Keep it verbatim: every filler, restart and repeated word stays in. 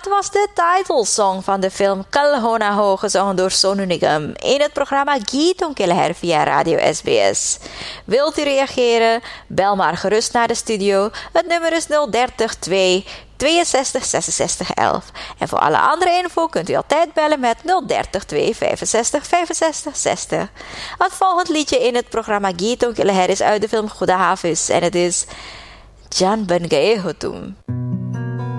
Dat was de titelsong van de film Kal Ho Na Ho, gezongen door Sonu Nigam in het programma Geeton Killer via Radio S B S. Wilt u reageren? Bel maar gerust naar de studio. Het nummer is nul dertig twee tweeënzestig zesenzestig elf. En voor alle andere info kunt u altijd bellen met nul dertig twee vijfenzestig vijfenzestig zestig. Het volgende liedje in het programma Geeton Killer is uit de film Goede Havis en het is Jan Ben Gaye Hotum.